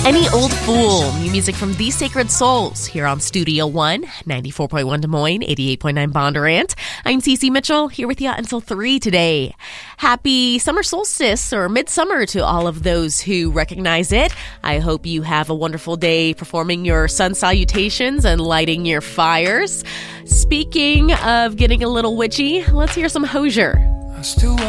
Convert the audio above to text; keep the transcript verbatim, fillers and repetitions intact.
Any Old Fool, new music from The Sacred Souls here on Studio One, ninety-four point one Des Moines, eighty-eight point nine Bondurant. I'm Cece Mitchell, here with you until three today. Happy summer solstice or midsummer to all of those who recognize it. I hope you have a wonderful day performing your sun salutations and lighting your fires. Speaking of getting a little witchy, let's hear some Hozier. I still